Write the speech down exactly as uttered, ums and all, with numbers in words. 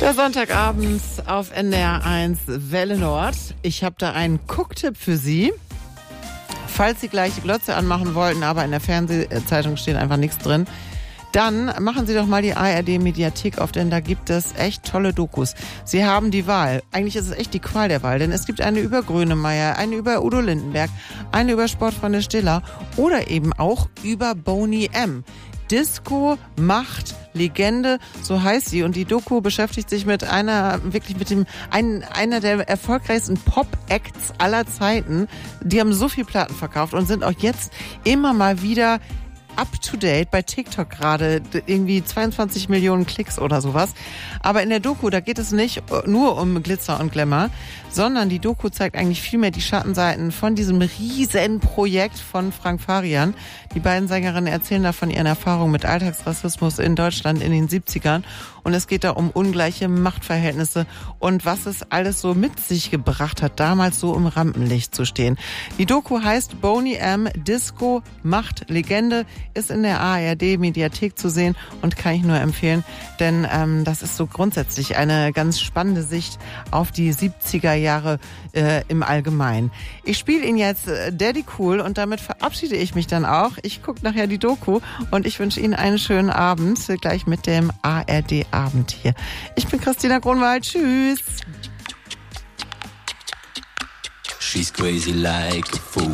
Der Sonntagabend auf N D R eins Welle Nord. Ich habe da einen Gucktipp für Sie. Falls Sie gleich die Glotze anmachen wollten, aber in der Fernsehzeitung steht einfach nichts drin, dann machen Sie doch mal die A R D-Mediathek auf, denn da gibt es echt tolle Dokus. Sie haben die Wahl. Eigentlich ist es echt die Qual der Wahl, denn es gibt eine über Grönemeyer, eine über Udo Lindenberg, eine über Sportfreunde Stiller oder eben auch über Boney M. Disco, Macht, Legende, so heißt sie. Und die Doku beschäftigt sich mit einer, wirklich mit dem, ein, einer der erfolgreichsten Pop-Acts aller Zeiten. Die haben so viel Platten verkauft und sind auch jetzt immer mal wieder up-to-date bei TikTok gerade, irgendwie zweiundzwanzig Millionen Klicks oder sowas. Aber in der Doku, da geht es nicht nur um Glitzer und Glamour, sondern die Doku zeigt eigentlich vielmehr die Schattenseiten von diesem riesen Projekt von Frank Farian. Die beiden Sängerinnen erzählen da von ihren Erfahrungen mit Alltagsrassismus in Deutschland in den siebzigern. Und es geht da um ungleiche Machtverhältnisse und was es alles so mit sich gebracht hat, damals so im Rampenlicht zu stehen. Die Doku heißt Boney M. Disco, Macht, Legende, ist in der A R D-Mediathek zu sehen und kann ich nur empfehlen, denn ähm, das ist so grundsätzlich eine ganz spannende Sicht auf die siebziger Jahre äh, im Allgemeinen. Ich spiele Ihnen jetzt äh, Daddy Cool und damit verabschiede ich mich dann auch. Ich gucke nachher die Doku und ich wünsche Ihnen einen schönen Abend, äh, gleich mit dem A R D-Abend hier. Ich bin Christina Grunwald. Tschüss. She's crazy like a fool.